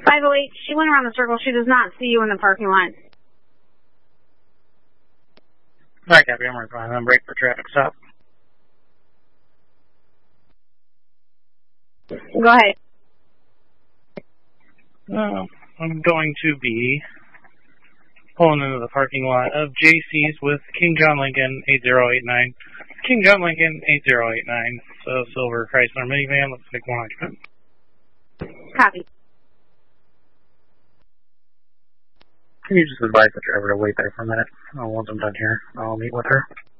508, she went around the circle. She does not see you in the parking lot. Hi, copy. I'm responding. I'm brake for traffic stop. Go ahead. I'm going to be pulling into the parking lot of JC's with King John Lincoln 8089. King John Lincoln 8089. So silver Chrysler minivan. Looks like one occupant. Copy. Can you just advise the driver to wait there for a minute? Once I'm done here, I'll meet with her.